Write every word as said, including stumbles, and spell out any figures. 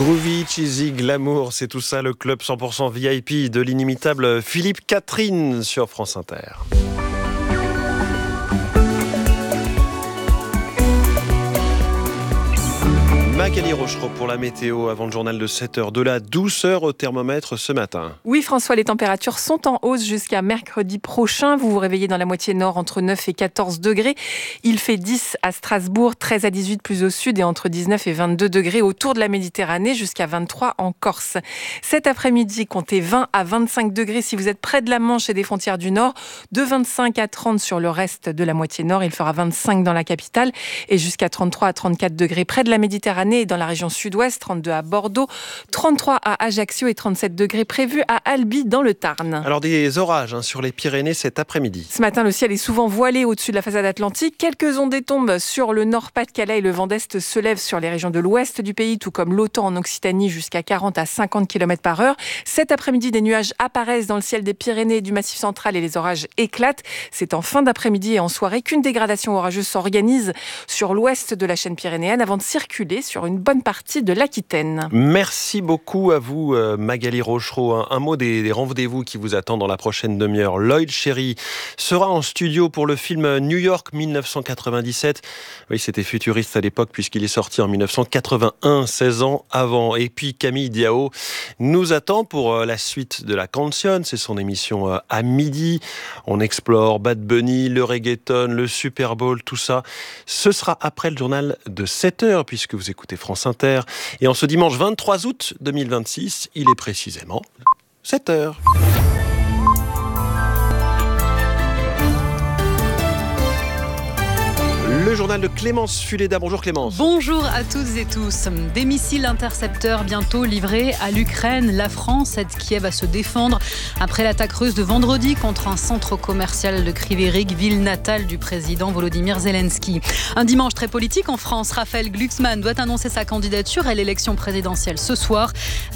Groovy, cheesy, glamour, c'est tout ça, le club cent pour cent V I P de l'inimitable Philippe Catherine sur France Inter. Magali Rochereau pour la météo avant le journal de sept heures. De la douceur au thermomètre ce matin. Oui François, les températures sont en hausse jusqu'à mercredi prochain. Vous vous réveillez dans la moitié nord entre neuf et quatorze degrés. Il fait dix à Strasbourg, treize à dix-huit plus au sud et entre dix-neuf et vingt-deux degrés autour de la Méditerranée jusqu'à vingt-trois en Corse. Cet après-midi, comptez vingt à vingt-cinq degrés si vous êtes près de la Manche et des frontières du Nord. De vingt-cinq à trente sur le reste de la moitié nord. Il fera vingt-cinq dans la capitale et jusqu'à trente-trois à trente-quatre degrés près de la Méditerranée et dans la région sud-ouest, trente-deux à Bordeaux, trente-trois à Ajaccio et trente-sept degrés prévus à Albi dans le Tarn. Alors des orages hein, sur les Pyrénées cet après-midi. Ce matin, le ciel est souvent voilé au-dessus de la façade atlantique. Quelques ondées tombent sur le Nord-Pas-de-Calais et le vent d'Est se lève sur les régions de l'ouest du pays, tout comme l'Otan en Occitanie jusqu'à quarante à cinquante kilomètres par heure. Cet après-midi, des nuages apparaissent dans le ciel des Pyrénées et du Massif central et les orages éclatent. C'est en fin d'après-midi et en soirée qu'une dégradation orageuse s'organise sur l'ouest de la chaîne pyrénéenne avant de circuler sur une bonne partie de l'Aquitaine. Merci beaucoup à vous Magali Rochereau. Un, un mot des, des rendez-vous qui vous attend dans la prochaine demi-heure. Lloyd Cherry sera en studio pour le film New York dix-neuf cent quatre-vingt-dix-sept. Oui, c'était futuriste à l'époque puisqu'il est sorti en dix-neuf cent quatre-vingt-un, seize ans avant. Et puis Camille Diao nous attend pour la suite de la canción. C'est son émission à midi. On explore Bad Bunny, le reggaeton, le Super Bowl, tout ça. Ce sera après le journal de sept heures puisque vous écoutez France Inter. Et en ce dimanche vingt-trois août deux mille vingt-six, il est précisément sept heures. Le journal de Clémence Fuleda. Bonjour Clémence. Bonjour à toutes et tous. Des missiles intercepteurs bientôt livrés à l'Ukraine. La France aide Kiev à se défendre après l'attaque russe de vendredi contre un centre commercial de Kryvyi-Rih, ville natale du président Volodymyr Zelensky. Un dimanche très politique en France. Raphaël Glucksmann doit annoncer sa candidature à l'élection présidentielle ce soir.